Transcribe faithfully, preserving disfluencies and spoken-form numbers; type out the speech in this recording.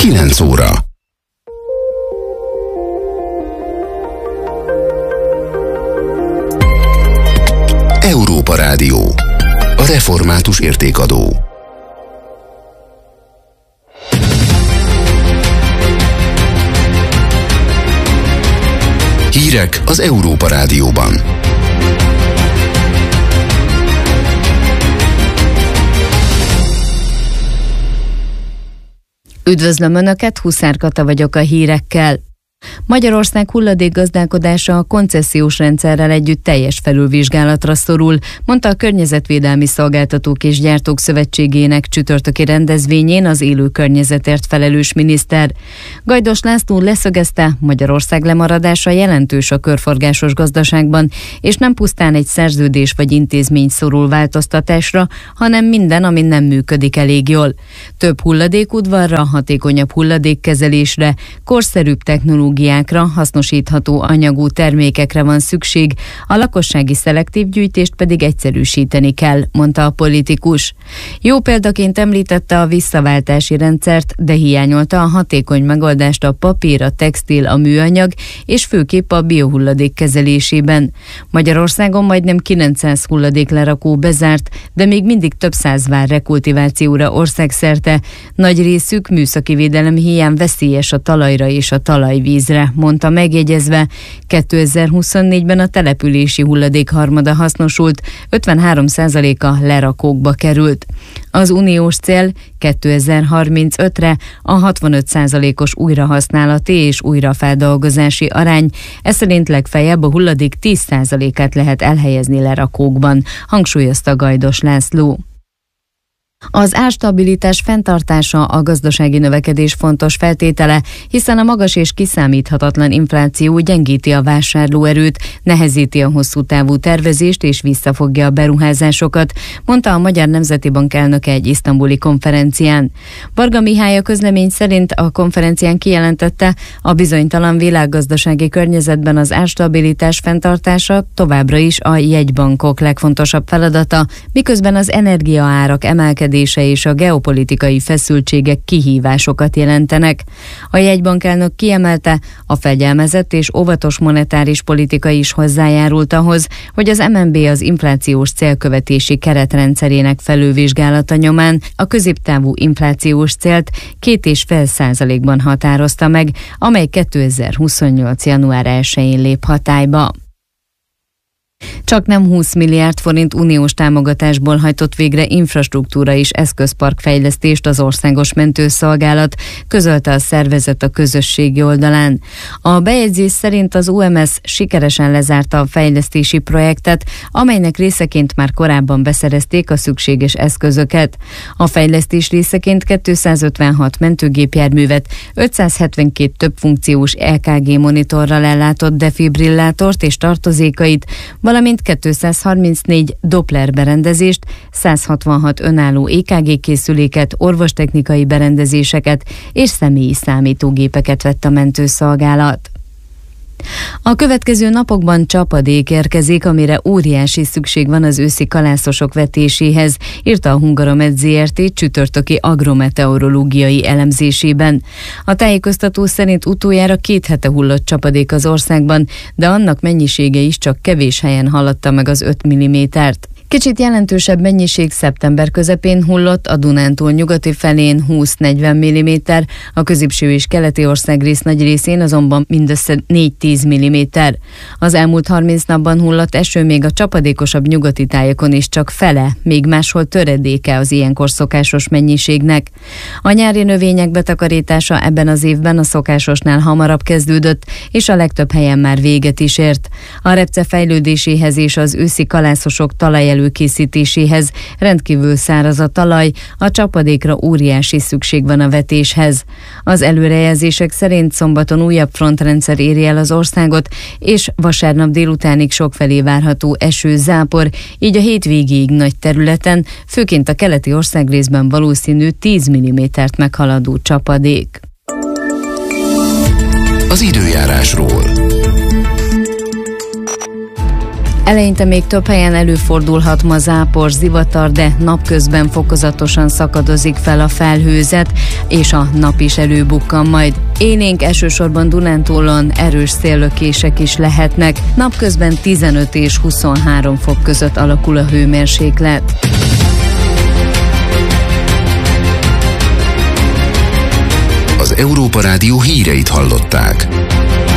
kilenc óra. Európa Rádió. A református értékadó. Hírek az Európa Rádióban. Üdvözlöm Önöket, Huszár Kata vagyok a hírekkel. Magyarország hulladékgazdálkodása a koncesziós rendszerrel együtt teljes felülvizsgálatra szorul, mondta a Környezetvédelmi Szolgáltatók és Gyártók Szövetségének csütörtöki rendezvényén az élő környezetért felelős miniszter. Gajdos László leszögezte, Magyarország lemaradása jelentős a körforgásos gazdaságban, és nem pusztán egy szerződés vagy intézmény szorul változtatásra, hanem minden, ami nem működik elég jól. Több hulladékudvarra, hatékonyabb hulladékkezelésre, korszerűbb technológiákra, hasznosítható anyagú termékekre van szükség, a lakossági szelektív gyűjtést pedig egyszerűsíteni kell, mondta a politikus. Jó példaként említette a visszaváltási rendszert, de hiányolta a hatékony megoldást a papír, a textil, a műanyag és főképp a biohulladék kezelésében. Magyarországon majdnem kilencszáz hulladéklerakó bezárt, de még mindig több száz vár rekultivációra országszerte. Nagy részük műszaki védelem hiány veszélyes a talajra és a talajvízre, mondta megjegyezve. kétezer-huszonnégyben a települési hulladék harmada hasznosult, ötvenhárom százaléka lerakókba került. Az uniós cél kétezer-harmincötre a hatvanöt százalékos újrahasználati és újrafeldolgozási arány, ez szerint legfeljebb a hulladék tíz százalékát lehet elhelyezni lerakókban, hangsúlyozta Gajdos László. Az árstabilitás fenntartása a gazdasági növekedés fontos feltétele, hiszen a magas és kiszámíthatatlan infláció gyengíti a vásárlóerőt, nehezíti a hosszú távú tervezést és visszafogja a beruházásokat, mondta a Magyar Nemzeti Bank elnöke egy isztambuli konferencián. Varga Mihály a közlemény szerint a konferencián kijelentette, a bizonytalan világgazdasági környezetben az árstabilitás fenntartása továbbra is a jegybankok legfontosabb feladata, miközben az energiaárak emelkedése és a geopolitikai feszültségek kihívásokat jelentenek. A jegybankelnök kiemelte, a fegyelmezett és óvatos monetáris politika is hozzájárult ahhoz, hogy az em en bé az inflációs célkövetési keretrendszerének felülvizsgálata nyomán a középtávú inflációs célt két és fél százalékban határozta meg, amely kétezer-huszonnyolc január elsején lép hatályba. Csak nem húsz milliárd forint uniós támogatásból hajtott végre infrastruktúra és eszközparkfejlesztést az Országos Mentőszolgálat, közölte a szervezet a közösségi oldalán. A bejegyzés szerint az o em es sikeresen lezárta a fejlesztési projektet, amelynek részeként már korábban beszerezték a szükséges eszközöket. A fejlesztés részeként kétszázötvenhat mentőgépjárművet, ötszázhetvenkét többfunkciós é ká gé monitorral ellátott defibrillátort és tartozékait, valamint kétszázharmincnégy Doppler berendezést, száz hatvanhat önálló é ká gé készüléket, orvostechnikai berendezéseket és személyi számítógépeket vett a mentőszolgálat. A következő napokban csapadék érkezik, amire óriási szükség van az őszi kalászosok vetéséhez, írta a Hungaromed zé er té csütörtöki agrometeorológiai elemzésében. A tájékoztató szerint utoljára két hete hullott csapadék az országban, de annak mennyisége is csak kevés helyen haladta meg az öt millimétert. Kicsit jelentősebb mennyiség szeptember közepén hullott, a Dunántúl nyugati felén húsz-negyven milliméter, a középső és keleti országrész nagy részén azonban mindössze négy-tíz milliméter. Az elmúlt harminc napban hullott eső még a csapadékosabb nyugati tájakon is csak fele, még máshol töredéke az ilyenkor szokásos mennyiségnek. A nyári növények betakarítása ebben az évben a szokásosnál hamarabb kezdődött, és a legtöbb helyen már véget is ért. A repce fejlődéséhez és az őszi kalászosok talaj előkészítéséhez rendkívül száraz a talaj, a csapadékra óriási szükség van a vetéshez. Az előrejelzések szerint szombaton újabb frontrendszer éri el az országot, és vasárnap délutánig sokfelé várható eső, zápor, így a hétvégéig nagy területen, főként a keleti országrészben valószínű tíz millimétert meghaladó csapadék. Az időjárásról. Eleinte még több helyen előfordulhat ma zápor, zivatar, de napközben fokozatosan szakadozik fel a felhőzet, és a nap is előbukkan majd. Élénk elsősorban Dunántúlon erős széllökések is lehetnek. Napközben tizenöt és huszonhárom fok között alakul a hőmérséklet. Az Európa Rádió híreit hallották.